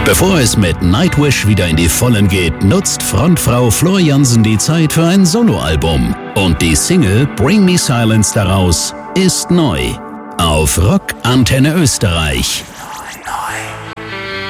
Bevor es mit Nightwish wieder in die Vollen geht, nutzt Frontfrau Floor Jansen die Zeit für ein Soloalbum. Und die Single Bring Me Silence daraus ist neu. Auf Rock Antenne Österreich.